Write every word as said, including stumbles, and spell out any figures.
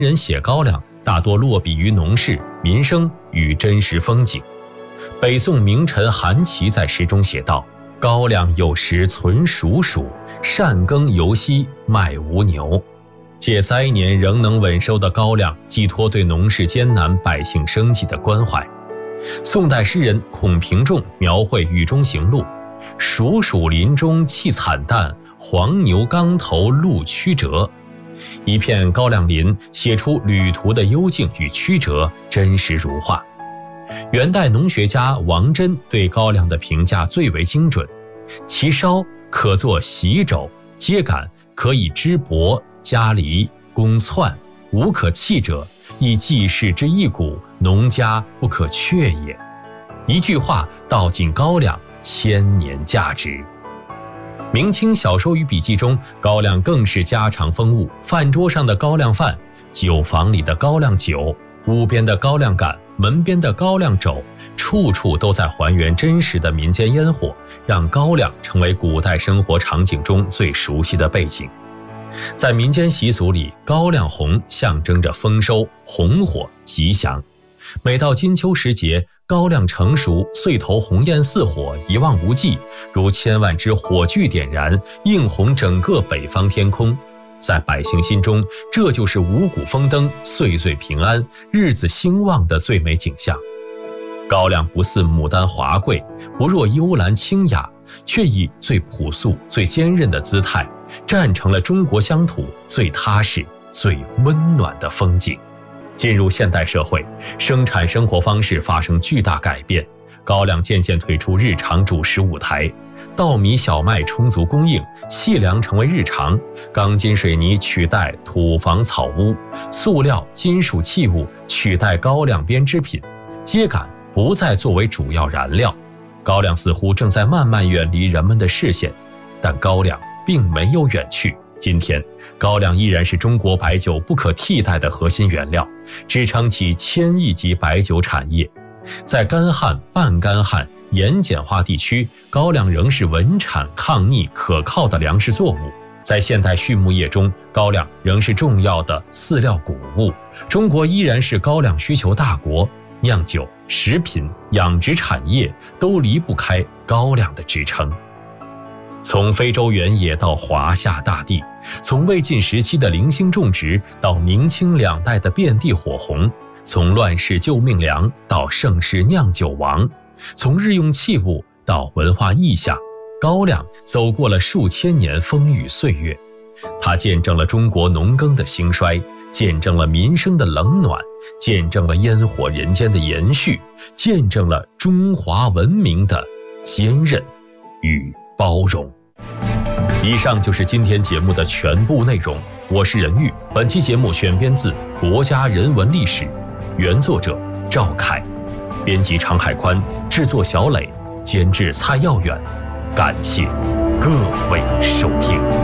人写高粱大多落笔于农事、民生与真实风景。北宋名臣韩琦在诗中写道：高粱有时存黍黍，善耕犹惜卖无牛。借灾年仍能稳收的高粱，寄托对农事艰难、百姓生计的关怀。宋代诗人孔平仲描绘雨中行路：黍黍林中气惨淡，黄牛刚头路曲折。一片高粱林写出旅途的幽静与曲折，真实如画。元代农学家王真对高粱的评价最为精准：其梢可作席肘，秸秆可以织帛、家梨、供窜，无可弃者，亦济世之一谷，农家不可却也。一句话道尽高粱千年价值。明清小说与笔记中，高粱更是家常风物，饭桌上的高粱饭，酒房里的高粱酒，屋边的高粱杆，门边的高粱肘，处处都在还原真实的民间烟火，让高粱成为古代生活场景中最熟悉的背景。在民间习俗里，高粱红象征着丰收、红火、吉祥。每到金秋时节，高粱成熟，穗头红艳似火，一望无际，如千万支火炬点燃，映红整个北方天空。在百姓心中，这就是五谷丰登、岁岁平安、日子兴旺的最美景象。高粱不似牡丹华贵，不若幽兰清雅，却以最朴素、最坚韧的姿态，站成了中国乡土最踏实、最温暖的风景。进入现代社会，生产生活方式发生巨大改变，高粱渐渐退出日常主食舞台，稻米小麦充足供应，细粮成为日常，钢筋水泥取代土房草屋，塑料金属器物取代高粱编织品，秸秆不再作为主要燃料。高粱似乎正在慢慢远离人们的视线，但高粱并没有远去。今天，高粱依然是中国白酒不可替代的核心原料，支撑起千亿级白酒产业。在干旱、半干旱、盐碱化地区，高粱仍是稳产、抗逆、可靠的粮食作物。在现代畜牧业中，高粱仍是重要的饲料谷物。中国依然是高粱需求大国，酿酒、食品、养殖产业都离不开高粱的支撑。从非洲原野到华夏大地，从魏晋时期的零星种植到明清两代的遍地火红，从乱世救命粮到盛世酿酒王，从日用器物到文化意象，高粱走过了数千年风雨岁月。它见证了中国农耕的兴衰，见证了民生的冷暖，见证了烟火人间的延续，见证了中华文明的坚韧与包容。以上就是今天节目的全部内容，我是任玉。本期节目选编自《国家人文历史》，原作者赵凯，编辑常海宽，制作小磊，监制蔡耀远。感谢各位收听。